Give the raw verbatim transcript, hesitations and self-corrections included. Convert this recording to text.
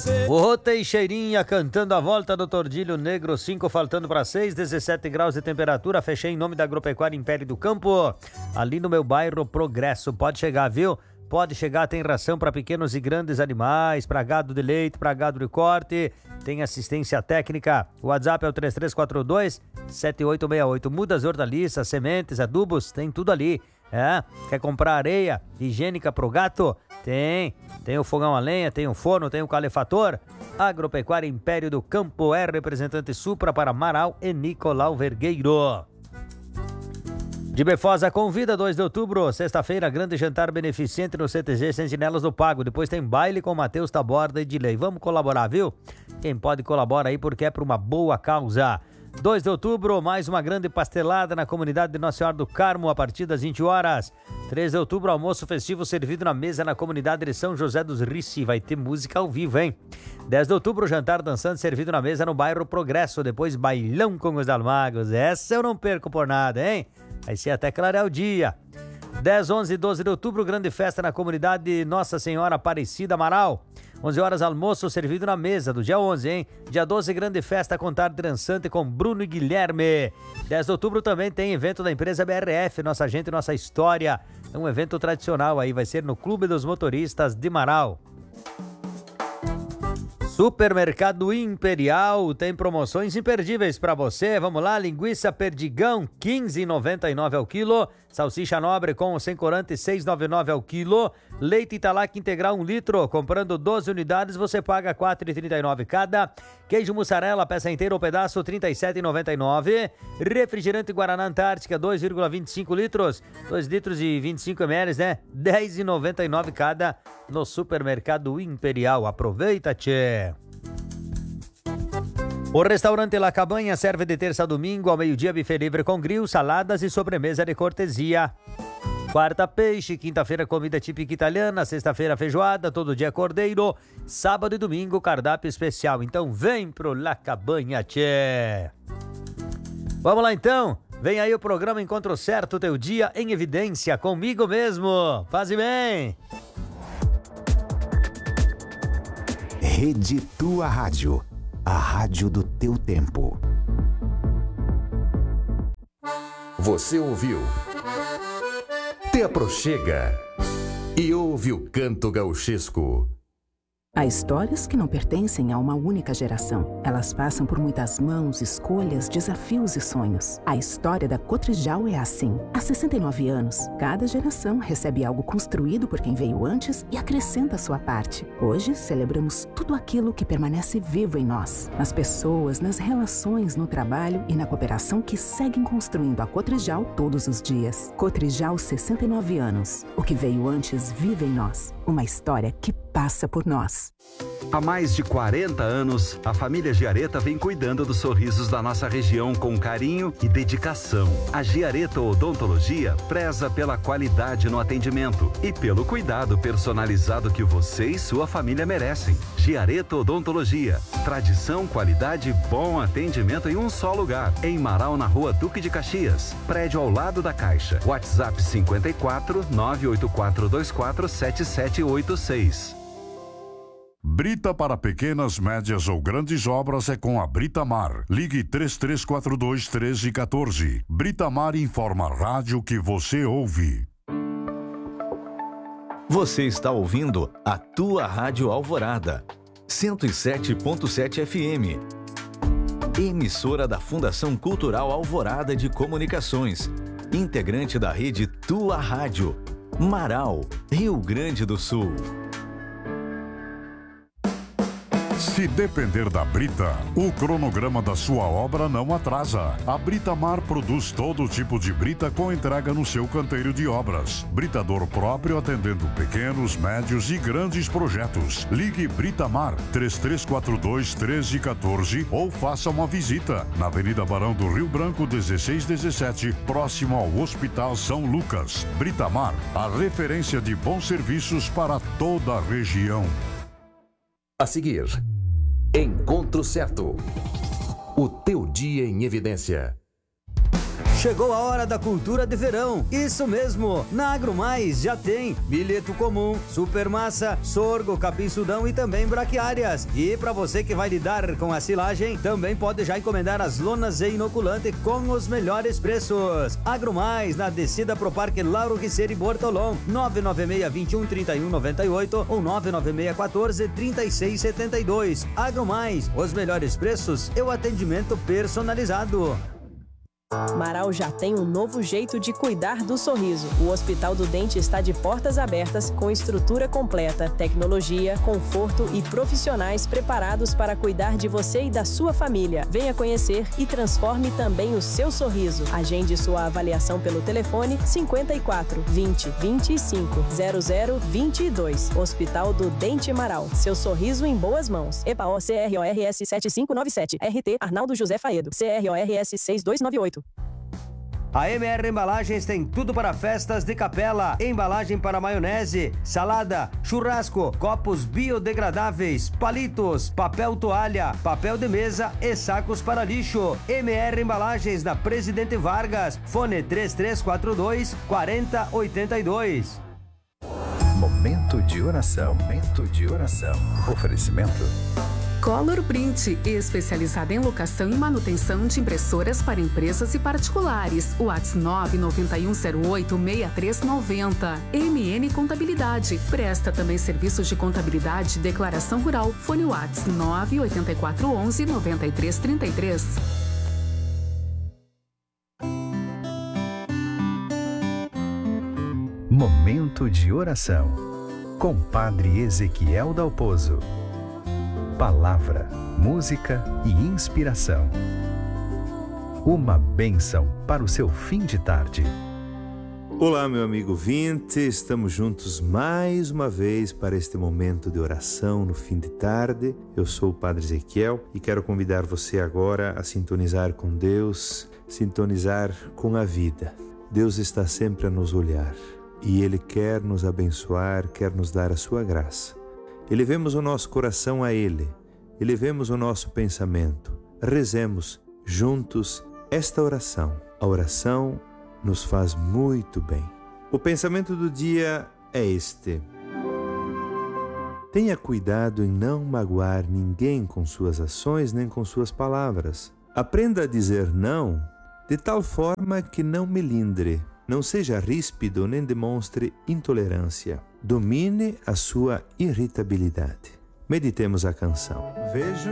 O Teixeirinha cantando a volta do Tordilho Negro, cinco faltando para seis, dezessete graus de temperatura. Fechei em nome da Agropecuária Império do Campo, ali no meu bairro Progresso. Pode chegar, viu? Pode chegar, tem ração para pequenos e grandes animais, para gado de leite, para gado de corte, tem assistência técnica. O WhatsApp é o três três quatro dois, sete oito seis oito. Mudas e hortaliças, sementes, adubos, tem tudo ali. É, quer comprar areia higiênica pro gato? Tem. Tem o fogão a lenha, tem o forno, tem o calefator. Agropecuária Império do Campo é representante Supra para Amaral e Nicolau Vergueiro. De Befosa convida, dois de outubro, sexta-feira, grande jantar beneficente no C T G Sentinelas do Pago. Depois tem baile com Matheus Taborda e Dilei. Vamos colaborar, viu? Quem pode colabora aí porque é para uma boa causa. dois de outubro, mais uma grande pastelada na comunidade de Nossa Senhora do Carmo a partir das vinte horas. três de outubro, almoço festivo servido na mesa na comunidade de São José dos Rici. Vai ter música ao vivo, hein? dez de outubro, jantar dançante servido na mesa no bairro Progresso. Depois bailão com os Dalmagos. Essa eu não perco por nada, hein? Vai ser até clarear o dia. dez, onze e doze de outubro, grande festa na comunidade de Nossa Senhora Aparecida Amaral. onze horas, almoço servido na mesa do dia onze, hein? Dia doze, grande festa com tarde dançante com Bruno e Guilherme. dez de outubro também tem evento da empresa B R F, Nossa Gente, Nossa História. É um evento tradicional aí, vai ser no Clube dos Motoristas de Amaral. Supermercado Imperial tem promoções imperdíveis para você. Vamos lá, linguiça perdigão quinze reais e noventa e nove ao quilo, salsicha nobre com sem corante seis reais e noventa e nove ao quilo, leite Italac integral um litro, comprando doze unidades você paga quatro reais e trinta e nove cada, queijo mussarela peça inteira ou pedaço trinta e sete reais e noventa e nove, refrigerante Guaraná Antártica dois vírgula vinte e cinco litros, dois litros e vinte e cinco mililitros, né? dez reais e noventa e nove cada no Supermercado Imperial. Aproveita, tchê! O restaurante La Cabanha serve de terça a domingo ao meio-dia buffet livre com grill, saladas e sobremesa de cortesia. Quarta, peixe. Quinta-feira, comida típica italiana. Sexta-feira, feijoada. Todo dia, cordeiro. Sábado e domingo, cardápio especial. Então, vem pro La Cabanha, tchê! Vamos lá, então. Vem aí o programa Encontro Certo, teu dia em evidência, comigo mesmo. Faze bem! Rede Tua Rádio. A rádio do teu tempo. Você ouviu? Te aproxega e ouve o canto gauchesco. Há histórias que não pertencem a uma única geração. Elas passam por muitas mãos, escolhas, desafios e sonhos. A história da Cotrijal é assim. Há sessenta e nove anos, cada geração recebe algo construído por quem veio antes e acrescenta a sua parte. Hoje, celebramos tudo aquilo que permanece vivo em nós. Nas pessoas, nas relações, no trabalho e na cooperação que seguem construindo a Cotrijal todos os dias. Cotrijal, sessenta e nove anos. O que veio antes vive em nós. Uma história que passa por nós. Há mais de quarenta anos, a família Giareta vem cuidando dos sorrisos da nossa região com carinho e dedicação. A Giareta Odontologia preza pela qualidade no atendimento e pelo cuidado personalizado que você e sua família merecem. Giareta Odontologia. Tradição, qualidade e bom atendimento em um só lugar. Em Marau, na Rua Duque de Caxias. Prédio ao lado da Caixa. WhatsApp cinquenta e quatro, nove oito quatro dois quatro, sete sete oito seis. Brita para pequenas, médias ou grandes obras é com a Britamar. Ligue três três quatro dois, um três um quatro. Britamar informa a rádio que você ouve. Você está ouvindo a tua Rádio Alvorada, cento e sete ponto sete F M. Emissora da Fundação Cultural Alvorada de Comunicações. Integrante da rede Tua Rádio. Marau, Rio Grande do Sul. Se depender da Brita, o cronograma da sua obra não atrasa. A Britamar produz todo tipo de brita com entrega no seu canteiro de obras. Britador próprio atendendo pequenos, médios e grandes projetos. Ligue Britamar três três quatro dois, um três um quatro ou faça uma visita na Avenida Barão do Rio Branco dezesseis dezessete, próximo ao Hospital São Lucas. Britamar, a referência de bons serviços para toda a região. A seguir, Encontro Certo. O teu dia em evidência. Chegou a hora da cultura de verão. Isso mesmo, na AgroMais já tem milheto comum, supermassa, sorgo, capim-sudão e também braquiárias. E para você que vai lidar com a silagem, também pode já encomendar as lonas e inoculante com os melhores preços. AgroMais, na descida pro Parque Lauro Riceri Bortolom, nove nove seis, dois um, três um nove oito ou nove nove seis, um quatro, três seis sete dois. AgroMais, os melhores preços e o atendimento personalizado. Marau já tem um novo jeito de cuidar do sorriso. O Hospital do Dente está de portas abertas, com estrutura completa, tecnologia, conforto e profissionais preparados para cuidar de você e da sua família. Venha conhecer e transforme também o seu sorriso. Agende sua avaliação pelo telefone cinquenta e quatro, vinte, vinte e cinco, zero zero, vinte e dois. Hospital do Dente Marau. Seu sorriso em boas mãos. E P A O C R O R S sete cinco nove sete. R T Arnaldo José Faedo. C R O R S seis dois nove oito. A M R Embalagens tem tudo para festas de capela, embalagem para maionese, salada, churrasco, copos biodegradáveis, palitos, papel toalha, papel de mesa e sacos para lixo. M R Embalagens na Presidente Vargas, fone três três quatro dois, quatro zero oito dois. Momento de oração, momento de oração. Oferecimento Color Print, especializada em locação e manutenção de impressoras para empresas e particulares. WhatsApp nove nove um zero oito seis três nove zero. M N Contabilidade. Presta também serviços de contabilidade e declaração rural. Fone WhatsApp nove oito quatro um um nove três três três. Momento de oração. Com Padre Ezequiel Dalpozo. Palavra, música e inspiração. Uma bênção para o seu fim de tarde. Olá, meu amigo ouvinte, estamos juntos mais uma vez para este momento de oração no fim de tarde. Eu sou o Padre Ezequiel e quero convidar você agora a sintonizar com Deus, sintonizar com a vida. Deus está sempre a nos olhar e Ele quer nos abençoar, quer nos dar a sua graça. Elevemos o nosso coração a Ele, elevemos o nosso pensamento, rezemos juntos esta oração. A oração nos faz muito bem. O pensamento do dia é este: tenha cuidado em não magoar ninguém com suas ações nem com suas palavras. Aprenda a dizer não de tal forma que não melindre. Não seja ríspido nem demonstre intolerância. Domine a sua irritabilidade. Meditemos a canção. Vejo